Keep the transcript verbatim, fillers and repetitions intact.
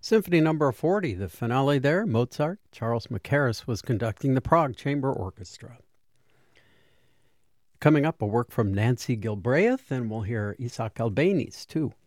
Symphony Number forty, the finale there, Mozart. Charles Mackerras was conducting the Prague Chamber Orchestra. Coming up, a work from Nancy Gilbreth, and we'll hear Isaac Albéniz, too.